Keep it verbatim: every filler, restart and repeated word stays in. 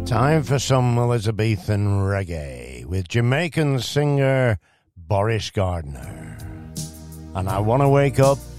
Time for some Elizabethan reggae with Jamaican singer Boris Gardner. And I Want to Wake Up